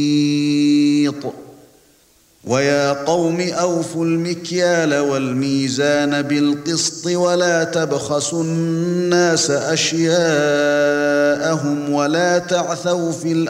وَيَا قَوْمِ أَوْفُوا الْمِكْيَالَ وَالْمِيزَانَ بِالْقِسْطِ وَلَا تَبْخَسُوا النَّاسَ أَشْيَاءَهُمْ وَلَا تَعْثَوْا فِي الْأَرْضِ